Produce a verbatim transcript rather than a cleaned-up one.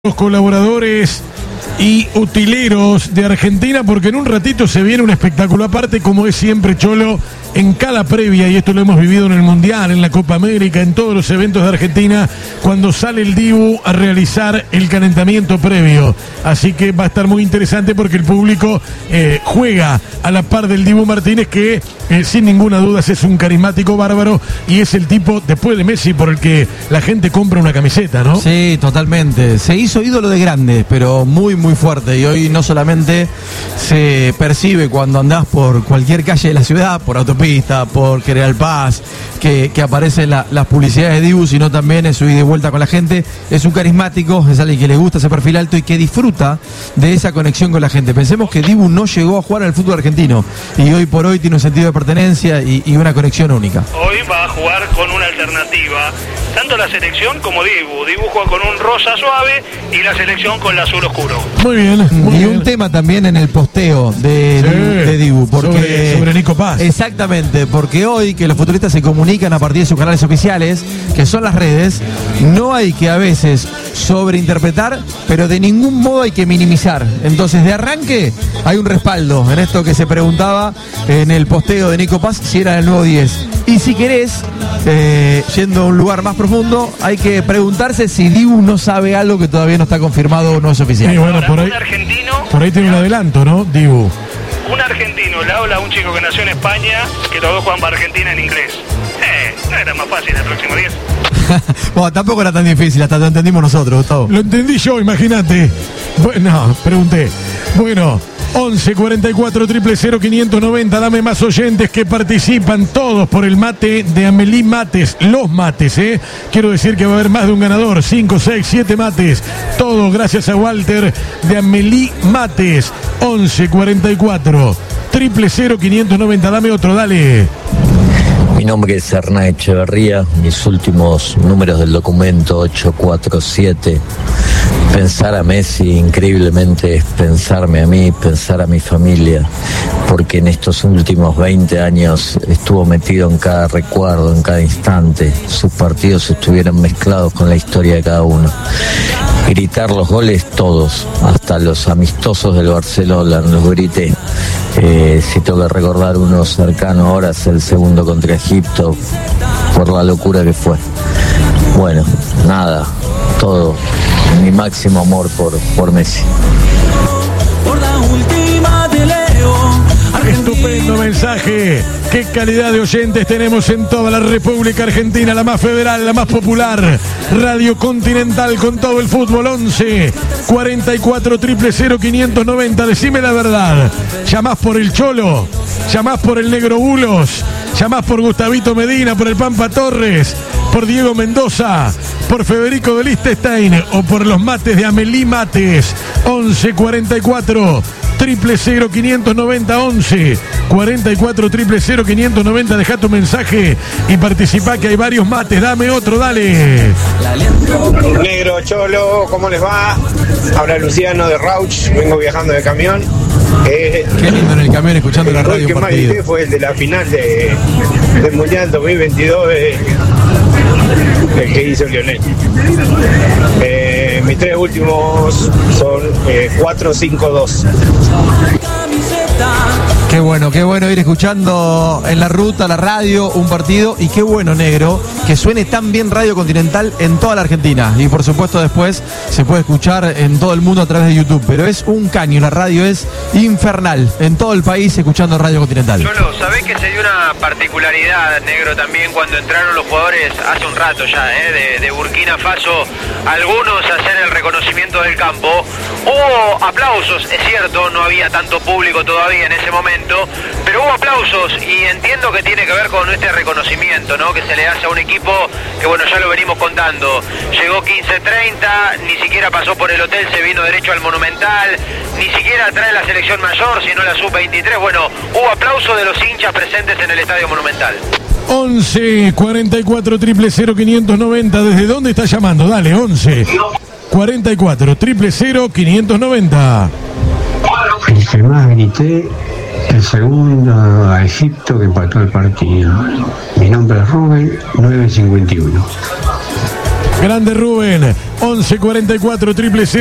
Los colaboradores y utileros de Argentina, porque en un ratito se viene un espectáculo aparte, como es siempre, Cholo, en cada previa, y esto lo hemos vivido en el Mundial, en la Copa América, en todos los eventos de Argentina, cuando sale el Dibu a realizar el calentamiento previo. Así que va a estar muy interesante porque el público eh, juega a la par del Dibu Martínez, que eh, sin ninguna duda es un carismático bárbaro y es el tipo, después de Messi, por el que la gente compra una camiseta, ¿no? Sí, totalmente. Se hizo ídolo de grandes, pero muy, muy fuerte. Y hoy no solamente se percibe cuando andás por cualquier calle de la ciudad, por autopista, por General Paz, que, que aparecen la, las publicidades de Dibu, sino también es su ida y vuelta con la gente. Es un carismático, es alguien que le gusta ese perfil alto y que disfruta de esa conexión con la gente. Pensemos que Dibu no llegó a jugar al fútbol argentino y hoy por hoy tiene un sentido de pertenencia y, y una conexión única. Hoy va a jugar con una alternativa, tanto la selección como Dibu. Dibu juega con un rosa suave y la selección con el azul oscuro. Muy bien. Muy y bien. un tema también en el posteo de, Sí, de Dibu, porque sobre, sobre Nico Paz. Exactamente, porque hoy que los futbolistas se comunican a partir de sus canales oficiales, que son las redes, no hay que a veces sobreinterpretar, pero de ningún modo hay que minimizar. Entonces, de arranque hay un respaldo en esto que se preguntaba en el posteo de Nico Paz si era el nuevo diez. Y si querés, eh, yendo a un lugar más profundo, hay que preguntarse si Dibu no sabe algo que todavía no está confirmado o no es oficial. Sí, bueno, por ahí, un argentino, por ahí tiene un adelanto, ¿no, Dibu? un argentino le habla a un chico que nació en España, que los dos juegan para Argentina en inglés. Eh, no era más fácil el próximo diez. Bueno, tampoco era tan difícil, hasta lo entendimos nosotros, Gustavo. Lo entendí yo, imagínate. Bueno, pregunté. Bueno, once cuarenta y cuatro, cero cero cero, quinientos noventa. Dame más oyentes que participan todos por el mate de Amelie Mates. Los mates, ¿eh? Quiero decir que va a haber más de un ganador. cinco, seis, siete mates. Todos gracias a Walter de Amelie Mates. once cuarenta y cuatro, cero cero cero, quinientos noventa. Dame otro, dale. Mi nombre es Hernán Echeverría, mis últimos números del documento ocho cuatro siete. Pensar a Messi increíblemente es pensarme a mí, pensar a mi familia, porque en estos últimos veinte años estuvo metido en cada recuerdo, en cada instante. Sus partidos estuvieron mezclados con la historia de cada uno. Gritar los goles todos, hasta los amistosos del Barcelona los grité. Eh, si tengo que recordar uno cercano ahora es el segundo contra Egipto, por la locura que fue. Bueno, nada, todo, mi máximo amor por, por Messi. Estupendo mensaje. Qué calidad de oyentes tenemos en toda la República Argentina, la más federal, la más popular. Radio Continental con todo el fútbol. Once cuarenta y cuatro, cero cero cero, quinientos noventa. Decime la verdad. ¿Llamás por el Cholo? ¿Llamás por el Negro Bulos? ¿Llamás por Gustavito Medina, por el Pampa Torres, por Diego Mendoza, por Federico de Liechtenstein o por los mates de Amelie Mates? Once cuarenta y cuatro, cero cero cero, quinientos noventa. Once cuarenta y cuatro, cero cero cero, quinientos noventa. Deja tu mensaje y participá, que hay varios mates. Dame otro, dale. Negro, Cholo, ¿cómo les va? Habla Luciano de Rauch, vengo viajando de camión. Eh, Qué lindo en el camión escuchando el la gol radio que un más partido. grité fue el de la final de, del Mundial dos mil veintidós, de, el que hizo Lionel. Eh, mis tres últimos son eh, cuatro cinco dos. Qué bueno, qué bueno ir escuchando en la ruta, la radio, un partido. Y qué bueno, Negro, que suene tan bien Radio Continental en toda la Argentina. Y por supuesto después se puede escuchar en todo el mundo a través de YouTube. Pero es un caño, la radio es infernal en todo el país escuchando Radio Continental. Cholo, ¿sabés que se dio una particularidad, Negro, también cuando entraron los jugadores hace un rato ya, eh, de, de Burkina Faso, algunos a hacer el reconocimiento del campo? Hubo aplausos, es cierto, no había tanto público todavía en ese momento, pero hubo aplausos y entiendo que tiene que ver con este reconocimiento, ¿no?, que se le hace a un equipo que, bueno, ya lo venimos contando, llegó quince treinta, ni siquiera pasó por el hotel, se vino derecho al Monumental, ni siquiera trae la selección mayor, sino la sub veintitrés. Bueno, hubo aplauso de los hinchas presentes en el Estadio Monumental. Once cuarenta y cuatro, cero cero cero, quinientos noventa. ¿Desde dónde estás llamando? Dale, once cuarenta y cuatro, cero cero cero, quinientos noventa. El que más grité, el segundo a Egipto que empató el partido. Mi nombre es Rubén, nueve cincuenta y uno. Grande Rubén, once cuarenta y cuatro, triple cero.